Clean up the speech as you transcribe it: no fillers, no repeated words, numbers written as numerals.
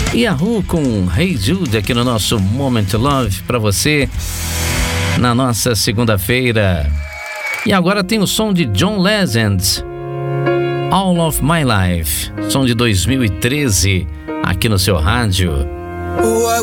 Yahoo com Hey Jude aqui no nosso Moment Love para você na nossa segunda-feira. E agora tem o som de John Legend, All of My Life, som de 2013 aqui no seu rádio.